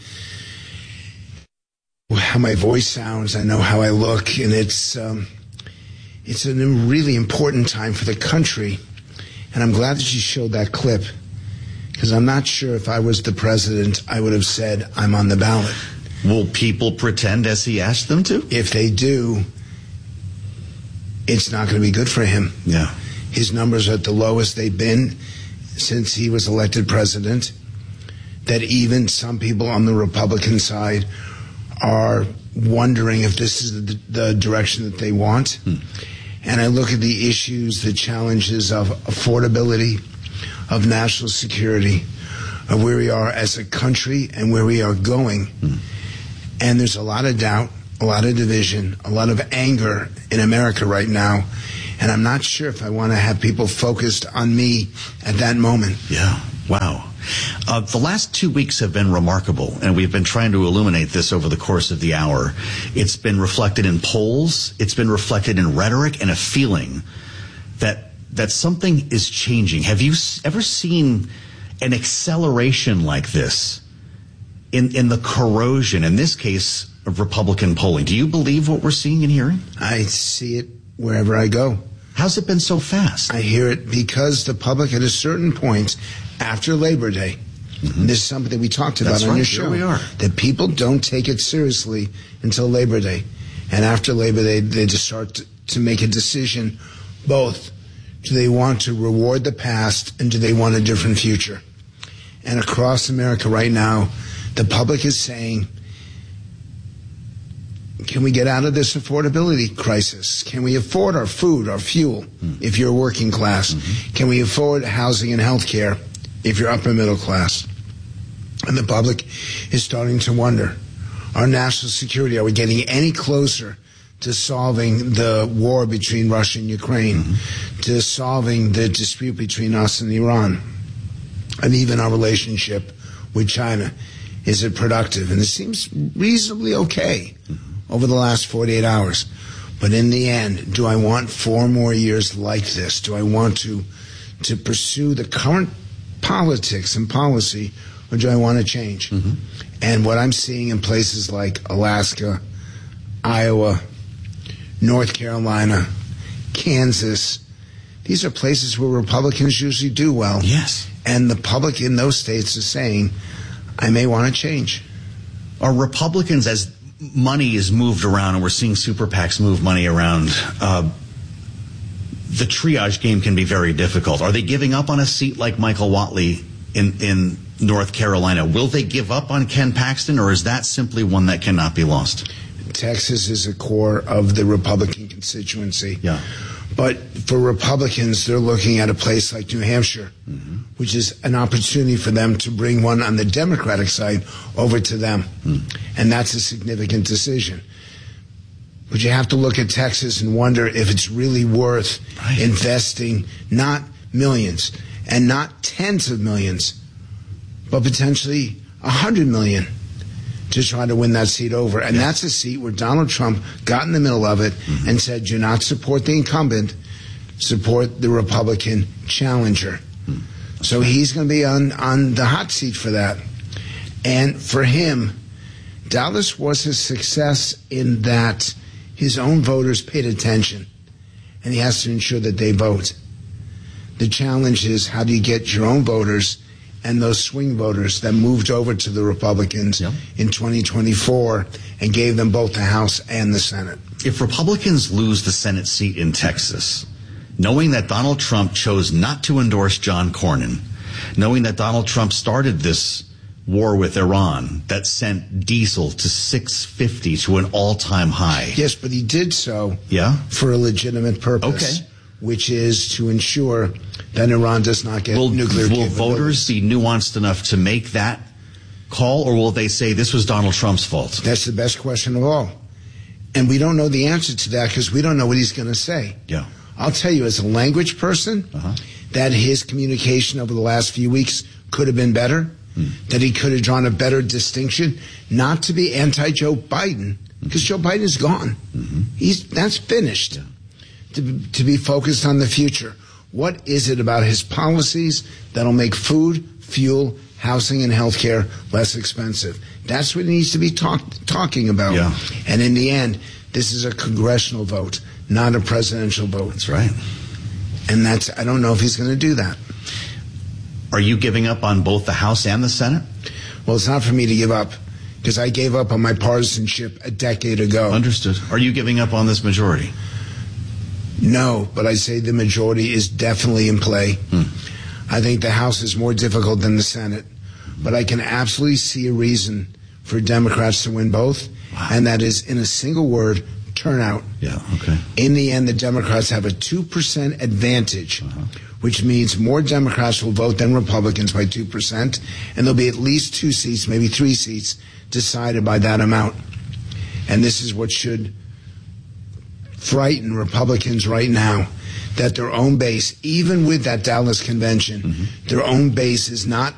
How my voice sounds, I know how I look, and it's um, it's a really important time for the country. And I'm glad that you showed that clip, because I'm not sure if I was the president, I would have said I'm on the ballot. Will people pretend as he asked them to? If they do, it's not going to be good for him. Yeah. His numbers are at the lowest they've been since he was elected president, that even some people on the Republican side are wondering if this is the, the direction that they want. Hmm. And I look at the issues, the challenges of affordability, of national security, of where we are as a country and where we are going. Hmm. And there's a lot of doubt, a lot of division, a lot of anger in America right now. And I'm not sure if I want to have people focused on me at that moment. Yeah. Wow. Uh, the last two weeks have been remarkable, and we've been trying to illuminate this over the course of the hour. It's been reflected in polls. It's been reflected in rhetoric and a feeling that that something is changing. Have you ever seen an acceleration like this in, in the corrosion, in this case, of Republican polling? Do you believe what we're seeing and hearing? I see it wherever I go. How's it been so fast? I hear it because the public at a certain point after Labor Day, mm-hmm. this is something that we talked about That's on right. your show, Here we are. that people don't take it seriously until Labor Day. And after Labor Day, they just start to, to make a decision, both, do they want to reward the past and do they want a different future? And across America right now, the public is saying, can we get out of this affordability crisis? Can we afford our food, our fuel, mm. if you're working class? Mm-hmm. Can we afford housing and health care if you're upper middle class? And the public is starting to wonder, our national security, are we getting any closer to solving the war between Russia and Ukraine, mm-hmm. to solving the dispute between us and Iran, and even our relationship with China? Is it productive? And it seems reasonably okay mm-hmm. over the last forty-eight hours. But in the end, do I want four more years like this? Do I want to to pursue the current politics and policy, or do I want to change? Mm-hmm. And what I'm seeing in places like Alaska, Iowa, North Carolina, Kansas, these are places where Republicans usually do well. Yes. And the public in those states is saying, I may want to change. Are Republicans, as money is moved around and we're seeing super PACs move money around, uh, the triage game can be very difficult. Are they giving up on a seat like Michael Whatley in, in North Carolina? Will they give up on Ken Paxton, or is that simply one that cannot be lost? Texas is a core of the Republican constituency. Yeah. But for Republicans, they're looking at a place like New Hampshire, mm-hmm. which is an opportunity for them to bring one on the Democratic side over to them. Mm. And that's a significant decision. But you have to look at Texas and wonder if it's really worth right. investing not millions and not tens of millions, but potentially a hundred million to try to win that seat over. And yeah. that's a seat where Donald Trump got in the middle of it mm-hmm. and said, do not support the incumbent, support the Republican challenger. Mm-hmm. So he's going to be on, on the hot seat for that. And for him, Dallas was a success in that his own voters paid attention, and he has to ensure that they vote. The challenge is, how do you get your own voters and those swing voters that moved over to the Republicans yep. in twenty twenty-four and gave them both the House and the Senate? If Republicans lose the Senate seat in Texas, knowing that Donald Trump chose not to endorse John Cornyn, knowing that Donald Trump started this war with Iran that sent diesel to six fifty to an all-time high. Yes, but he did so yeah? for a legitimate purpose. Okay. which is to ensure that Iran does not get will, nuclear Will voters be nuanced enough to make that call, or will they say this was Donald Trump's fault? That's the best question of all. And we don't know the answer to that because we don't know what he's going to say. Yeah. I'll tell you, as a language person, uh-huh. that his communication over the last few weeks could have been better, hmm. that he could have drawn a better distinction, not to be anti-Joe Biden, because mm-hmm. Joe Biden is gone. Mm-hmm. He's that's finished. Yeah. To, to be focused on the future. What is it about his policies that'll make food, fuel, housing, and health care less expensive? That's what he needs to be talk, talking about. Yeah. And in the end, this is a congressional vote, not a presidential vote. That's right. And that's, I don't know if he's going to do that. Are you giving up on both the House and the Senate? Well, it's not for me to give up, because I gave up on my partisanship a decade ago. Understood. Are you giving up on this majority? No, but I say the majority is definitely in play. Hmm. I think the House is more difficult than the Senate, but I can absolutely see a reason for Democrats to win both, wow. and that is, in a single word, turnout. Yeah, okay. In the end, the Democrats have a two percent advantage, uh-huh. which means more Democrats will vote than Republicans by two percent, and there'll be at least two seats, maybe three seats, decided by that amount. And this is what should frighten Republicans right now, that their own base, even with that Dallas convention, mm-hmm. their own base is not